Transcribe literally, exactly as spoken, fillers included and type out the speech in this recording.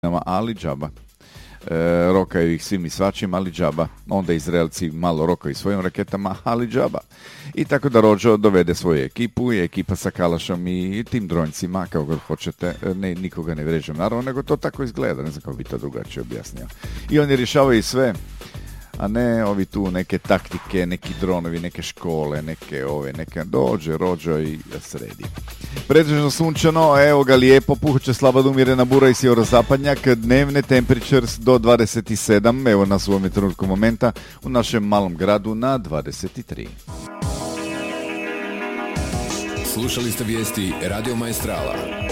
ali džaba. E, rokaju ih svim i svačim, ali džaba. Onda Izraelci malo rokaju svojim raketama, ali džaba. I tako da Rođo dovede svoju ekipu i ekipa sa Kalašom i tim dronjcima, kao god hoćete, ne, nikoga ne vređam naravno, nego to tako izgleda, ne znam kako bi to drugačije objasnio. I oni rješavaju sve, a ne ovi tu neke taktike, neki dronovi, neke škole, neke ove, neke dođe Rođo i sredi. Pretežno sunčano, evo ga lijepo, puhuće slaba umjerena bura i sjeverozapadnjak, dnevne temperatures do dvadeset sedam, evo nas u ovom trenutku momenta, u našem malom gradu na dvadeset tri. Slušali ste vijesti Radio Maestrala.